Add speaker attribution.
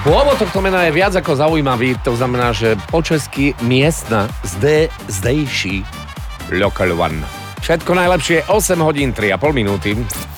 Speaker 1: Pôvod tohto mena je viac ako zaujímavý, to znamená, že po česky miestna, zdejší, local one. Všetko najlepšie, 8 hodín 3,5 minúty.